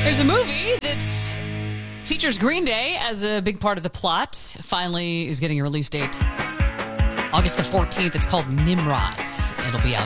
There's a movie that features Green Day as a big part of the plot. Finally is getting a release date. August the 14th. It's called Nimrods. It'll be out